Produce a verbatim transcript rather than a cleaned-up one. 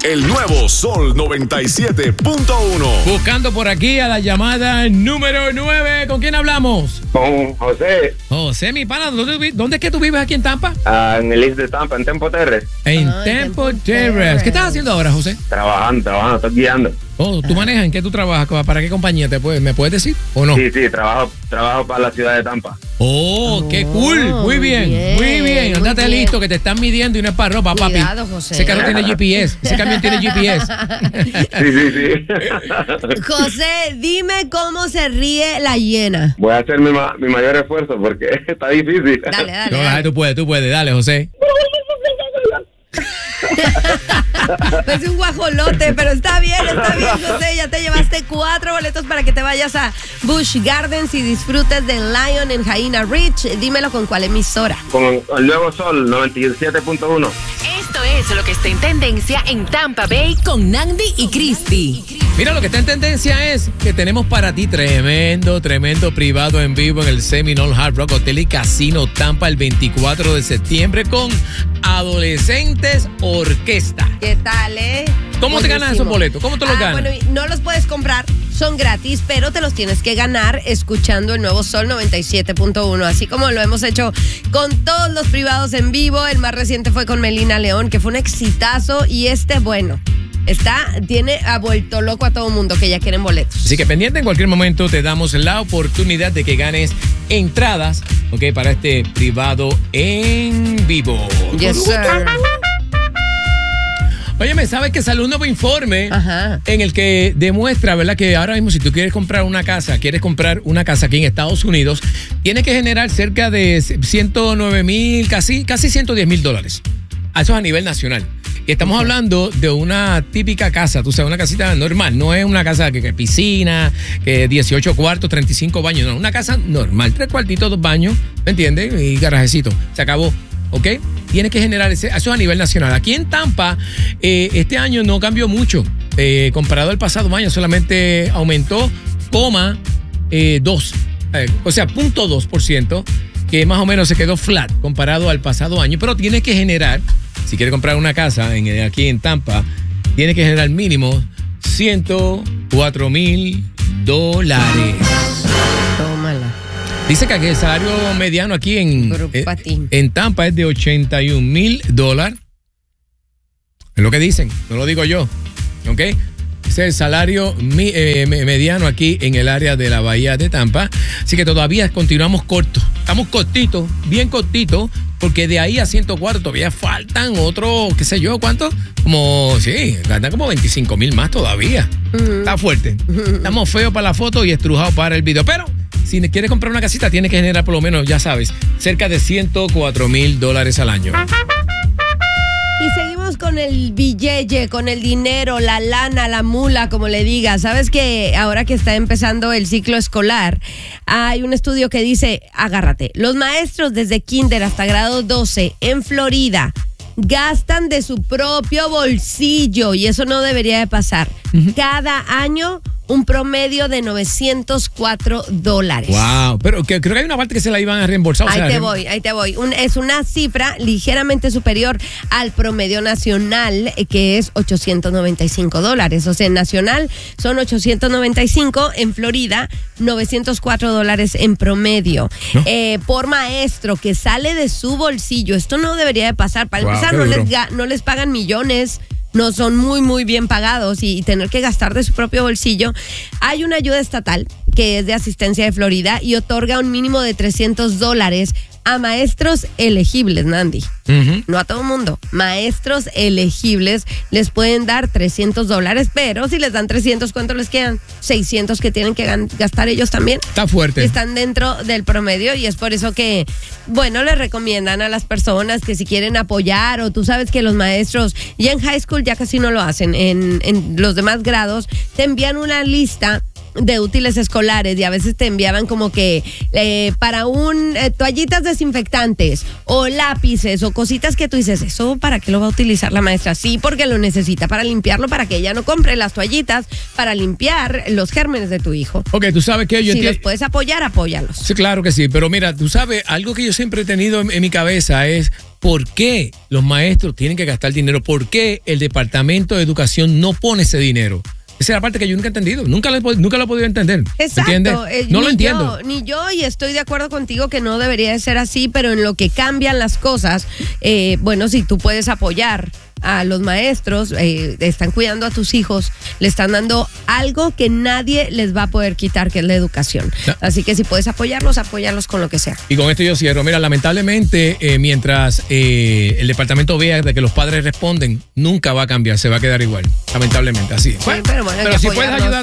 el nuevo Sol noventa y siete punto uno. Buscando por aquí a la llamada número nueve. ¿Con quién hablamos? Con José. José, mi pana, ¿dónde, ¿dónde es que tú vives aquí en Tampa? Uh, en el East de Tampa, en Tempo Terrace. En Oh, Temple Temple Terrace. Terrace. ¿Qué estás haciendo ahora, José? Trabajando, trabajando, estoy guiando. Oh, ¿tú manejas? ¿En qué tú trabajas? ¿Para qué compañía te puedes, me puedes decir o no? Sí, sí, trabajo, trabajo para la ciudad de Tampa. Oh, qué Oh, cool. Muy bien, bien, muy bien. muy Andate bien. listo que te están midiendo y no es para ropa, papi. Cuidado, José. Ese carro tiene G P S. Ese camión tiene G P S. Sí, sí, sí. José, dime cómo se ríe la hiena. Voy a hacer mi, ma mi mayor esfuerzo porque está difícil. Dale, dale. No, dale, dale. tú puedes, tú puedes. Dale, José. Es un guajolote, pero está bien, está bien, José. Ya te llevaste cuatro boletos para que te vayas a Busch Gardens y disfrutes de Lion en Jaina Ridge. Dímelo con cuál emisora. Con el nuevo Sol noventa y siete punto uno. Esto es lo que está en tendencia en Tampa Bay con Nandi y Christy. Mira, lo que está en tendencia es que tenemos para ti tremendo, tremendo privado en vivo en el Seminole Hard Rock Hotel y Casino Tampa el veinticuatro de septiembre con Adolescentes Orquesta. ¿Qué tal, eh? ¿Cómo te ganas esos boletos? ¿Cómo te los ah, ganas? Bueno, no los puedes comprar, son gratis, pero te los tienes que ganar escuchando el nuevo Sol noventa y siete punto uno, así como lo hemos hecho con todos los privados en vivo. El más reciente fue con Melina León, que fue un exitazo, y este, bueno, está, tiene ha vuelto loco a todo mundo que ya quieren boletos. Así que pendiente, en cualquier momento te damos la oportunidad de que ganes entradas, ¿ok? Para este privado en vivo. Yes, sir. Oye, ¿me sabes que salió un nuevo informe Ajá. en el que demuestra, ¿verdad? Que ahora mismo si tú quieres comprar una casa, quieres comprar una casa aquí en Estados Unidos, tienes que generar cerca de ciento nueve mil, casi, casi ciento diez mil dólares. Eso es a nivel nacional. Y estamos okay. hablando de una típica casa, tú sabes, una casita normal. No es una casa que, que piscina, que dieciocho cuartos, treinta y cinco baños. No, una casa normal, tres cuartitos, dos baños, ¿me entiendes? Y garajecito. Se acabó. ¿Ok? Tienes que generar ese, eso es a nivel nacional. Aquí en Tampa, eh, este año no cambió mucho. Eh, comparado al pasado año, solamente aumentó, coma, eh, dos. Eh, o sea, punto dos por ciento, que más o menos se quedó flat comparado al pasado año. Pero tienes que generar, si quieres comprar una casa en, aquí en Tampa, tienes que generar mínimo ciento cuatro mil dólares. Tómala. Dice que el salario mediano aquí en, en, en Tampa es de ochenta y un mil dólares. Es lo que dicen, no lo digo yo. ¿Ok? Ese es el salario mi, eh, mediano aquí en el área de la bahía de Tampa. Así que todavía continuamos cortos. Estamos cortitos, bien cortitos, porque de ahí a ciento cuatro todavía faltan otros, qué sé yo, ¿cuántos? Como, sí, faltan como veinticinco mil más todavía. Uh-huh. Está fuerte. Uh-huh. Estamos feos para la foto y estrujados para el video. Pero si quieres comprar una casita, tienes que generar por lo menos, ya sabes, cerca de ciento cuatro mil dólares al año. Y seguimos con el billete, con el dinero, la lana, la mula, como le digas. Sabes que ahora que está empezando el ciclo escolar, hay un estudio que dice, agárrate, los maestros desde kinder hasta grado doce en Florida gastan de su propio bolsillo, y eso no debería de pasar. Uh-huh. Cada año un promedio de novecientos cuatro dólares. Wow, pero que, creo que hay una parte que se la iban a reembolsar. Ahí o sea, te rem... voy, ahí te voy. Un, es una cifra ligeramente superior al promedio nacional, que es ochocientos noventa y cinco dólares. O sea, en nacional son ochocientos noventa y cinco, en Florida novecientos cuatro dólares en promedio. ¿No? Eh, por maestro que sale de su bolsillo. Esto no debería de pasar. Para wow, empezar, no les, no les pagan millones. No son muy, muy bien pagados, y, y tener que gastar de su propio bolsillo. Hay una ayuda estatal que es de asistencia de Florida y otorga un mínimo de trescientos dólares a maestros elegibles, Nandi. Uh-huh. No a todo mundo. Maestros elegibles les pueden dar trescientos dólares, pero si les dan trescientos, ¿cuánto les quedan? seiscientos que tienen que gastar ellos también. Está fuerte. Están dentro del promedio, y es por eso que, bueno, les recomiendan a las personas que si quieren apoyar, o tú sabes que los maestros ya en high school ya casi no lo hacen, en, en los demás grados te envían una lista de útiles escolares y a veces te enviaban como que eh, para un eh, toallitas desinfectantes o lápices o cositas que tú dices, ¿eso para qué lo va a utilizar la maestra? Sí, porque lo necesita para limpiarlo, para que ella no compre las toallitas para limpiar los gérmenes de tu hijo. Ok, tú sabes que yo Si enti- los puedes apoyar, apóyalos. Sí, claro que sí, pero mira, tú sabes, algo que yo siempre he tenido en, en mi cabeza es ¿por qué los maestros tienen que gastar dinero? ¿Por qué el Departamento de Educación no pone ese dinero? Esa es la parte que yo nunca he entendido, nunca lo he, pod- nunca lo he podido entender. Exacto. ¿Entiendes? eh, No ni lo entiendo. Yo, ni yo, y estoy de acuerdo contigo que no debería de ser así, pero en lo que cambian las cosas, eh, bueno, si tú puedes apoyar a los maestros, eh, están cuidando a tus hijos, le están dando algo que nadie les va a poder quitar, que es la educación. No. Así que si puedes apoyarlos, apóyalos con lo que sea. Y con esto yo cierro. Mira, lamentablemente, eh, mientras eh, el departamento vea de que los padres responden, nunca va a cambiar, se va a quedar igual. Lamentablemente, así es. Sí, pero bueno, hay que si puedes apoyarlos. ayudar